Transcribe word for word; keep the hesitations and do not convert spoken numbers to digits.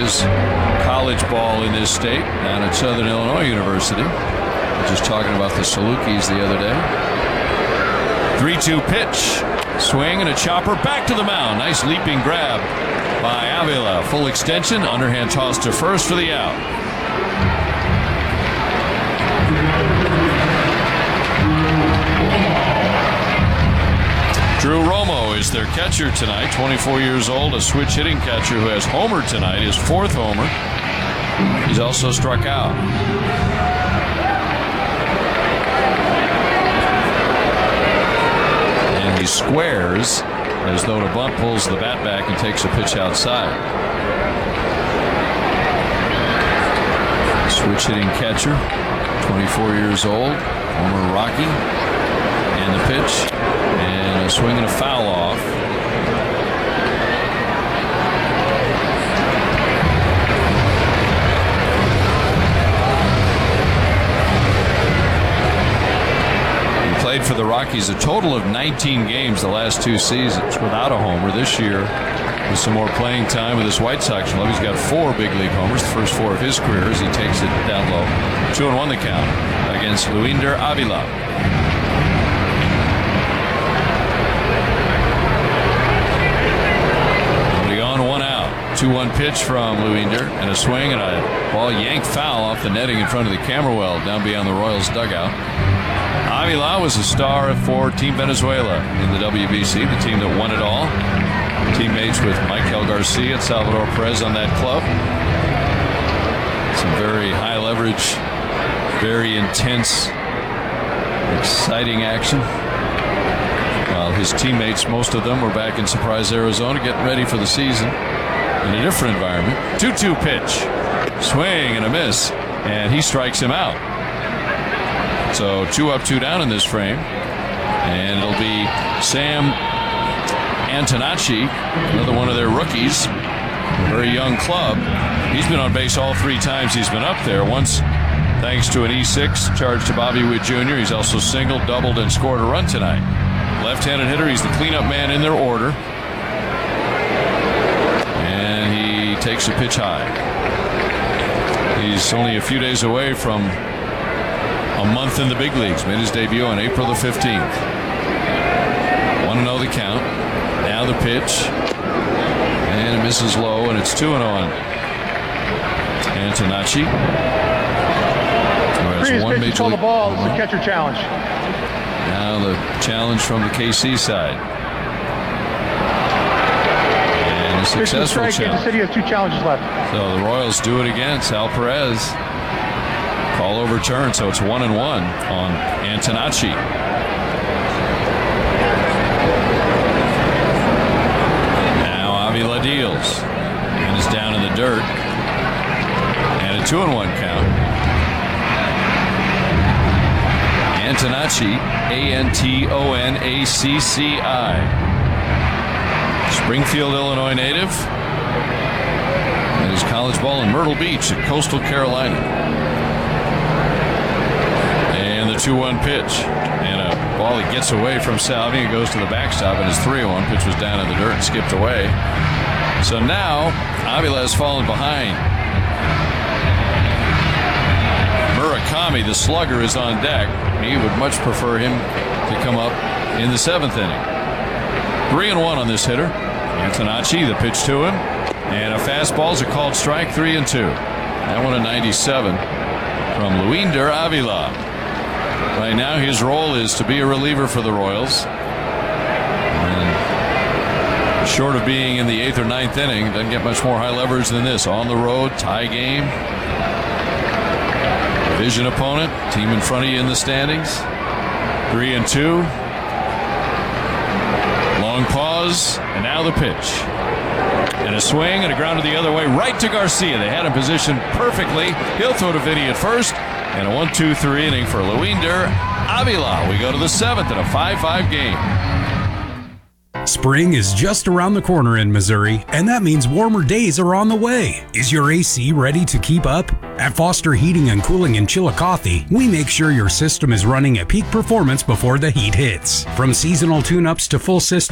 his college ball in this state down at Southern Illinois University. Just talking about the Salukis the other day. three two pitch. Swing and a chopper back to the mound. Nice leaping grab by Avila. Full extension. Underhand toss to first for the out. Drew Romo is their catcher tonight. twenty-four years old. A switch hitting catcher who has homered tonight. His fourth homer. He's also struck out. He squares as though the bunt pulls the bat back and takes a pitch outside. Switch hitting catcher, twenty-four years old, former Rocky, and the pitch, and a swing and a foul off. Played for the Rockies a total of nineteen games the last two seasons without a homer. This year with some more playing time with his White Sox club. He's got four big league homers, the first four of his career as he takes it down low. Two and one the count against Luinder Avila. Nobody on, one out. two one pitch from Luinder and a swing and a ball yanked foul off the netting in front of the camera well down beyond the Royals dugout. Avila was a star for Team Venezuela in the W B C, the team that won it all. Teammates with Michael Garcia and Salvador Perez on that club. Some very high leverage, very intense, exciting action. While his teammates, most of them, were back in Surprise, Arizona, getting ready for the season in a different environment. two two pitch. Swing and a miss, and he strikes him out. So two up, two down in this frame. And it'll be Sam Antonacci, another one of their rookies, a very young club. He's been on base all three times he's been up there. Once thanks to an E six charge to Bobby Witt Junior He's also singled, doubled, and scored a run tonight. Left-handed hitter. He's the cleanup man in their order. And he takes a pitch high. He's only a few days away from a month in the big leagues. Made his debut on April the fifteenth. one and oh the count. Now the pitch. And it misses low, and it's two and oh on Antonacci. Previous pitch, control the ball. This is a catcher challenge. Now the challenge from the K C side. And a successful challenge. Kansas City has two challenges left. So the Royals do it again. Sal Perez. Call overturned, so it's one and one on Antonacci. Now Avila deals and is down in the dirt. And a two and one count. Antonacci, A N T O N A C C I. Springfield, Illinois native. And his college ball in Myrtle Beach at Coastal Carolina. The two one pitch and a ball that gets away from Salvi and goes to the backstop, and his three one pitch was down in the dirt and skipped away. So now Avila has fallen behind. Murakami, the slugger, is on deck. He would much prefer him to come up in the seventh inning. Three and one on this hitter. Antonacci, the pitch to him, and a fastball's a called strike. Three and two. That one a ninety-seven from Luinder Avila. Right now, his role is to be a reliever for the Royals. And short of being in the eighth or ninth inning, doesn't get much more high leverage than this. On the road, tie game. Division opponent, team in front of you in the standings. Three and two. Long pause, and now the pitch. And a swing and a grounder the other way, right to Garcia. They had him positioned perfectly. He'll throw to Vinny at first. And a one two three inning for Luinder Avila. We go to the seventh in a five five game. Spring is just around the corner in Missouri, and that means warmer days are on the way. Is your A C ready to keep up? At Foster Heating and Cooling in Chillicothe, we make sure your system is running at peak performance before the heat hits. From seasonal tune-ups to full system